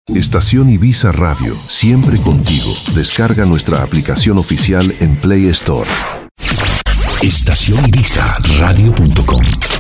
Estación Ibiza Radio, siempre contigo. Descarga nuestra aplicación oficial en Play Store. Estación Ibiza Radio.com